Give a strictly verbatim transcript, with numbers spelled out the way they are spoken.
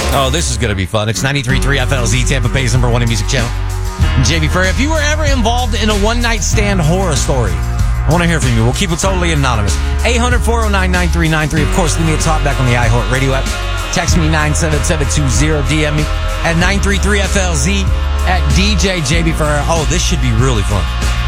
Oh, this is going to be fun. It's ninety-three point three F L Z, Tampa Bay's number one music channel. J B Furry, if you were ever involved in a one-night stand horror story, I want to hear from you. We'll keep it totally anonymous. eight hundred, four oh nine, nine three nine three. Of course, leave me a talk back on the iHeart Radio app. Text me nine seven seven two zero. D M me at nine three three F L Z at D J J B Furry. Oh, this should be really fun.